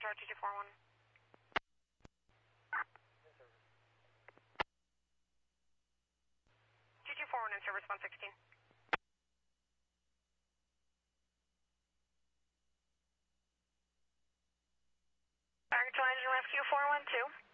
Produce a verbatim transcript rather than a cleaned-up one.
Tower two two four one. two two four one in service one sixteen. Arkansas Engine Rescue four one two.